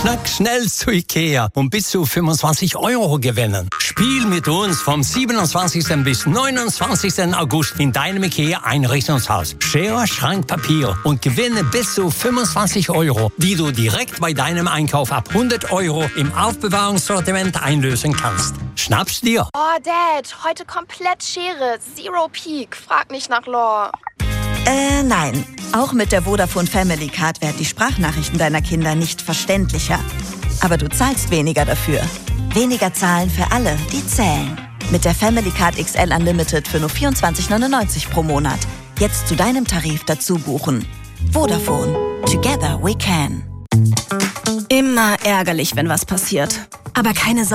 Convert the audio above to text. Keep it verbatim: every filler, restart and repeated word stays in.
Schnack schnell zu Ikea und bis zu fünfundzwanzig Euro gewinnen. Spiel mit uns vom siebenundzwanzigsten bis neunundzwanzigsten August in deinem Ikea-Einrichtungshaus. Schere, Schrank, Papier und gewinne bis zu fünfundzwanzig Euro, die du direkt bei deinem Einkauf ab hundert Euro im Aufbewahrungssortiment einlösen kannst. Schnapp's dir! Oh, Dad, heute komplett Schere. Zero Peak. Frag nicht nach Lore. Äh, nein. Auch mit der Vodafone Family Card werden die Sprachnachrichten deiner Kinder nicht verständlicher. Aber du zahlst weniger dafür. Weniger zahlen für alle, die zählen. Mit der Family Card X L Unlimited für nur vierundzwanzig neunundneunzig pro Monat. Jetzt zu deinem Tarif dazu buchen. Vodafone. Together we can. Immer ärgerlich, wenn was passiert. Aber keine Sorge.